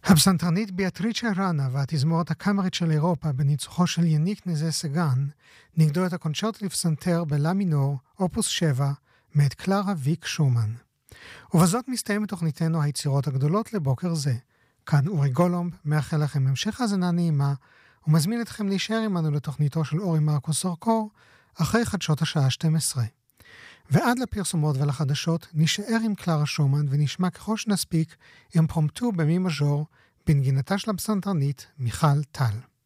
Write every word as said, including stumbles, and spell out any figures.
הפסנתרנית ביאטריצ'ה ראנה והתזמורת הקאמרית של אירופה בניצוחו של יניק נזה סגן נגדו את הקונצ'רט לפסנתר בלה מינור, אופוס שבע, מאת קלרה ויק שומן. ובזאת מסתיימת תוכניתנו היצירות הגדולות לבוקר זה. כאן אורי גולומב, מאחל לכם המשך האזנה נעימה, ומזמין אתכם להישאר עמנו לתוכניתו של אורי מרקוס אורקור, אחרי חדשות השעה שתים עשרה. ועד לפרסומות ולחדשות נשאר עם קלרה שומן ונשמע ככל שנספיק אימפרומפטו במי מז'ור בנגינתה של הפסנתרנית מיכל טל.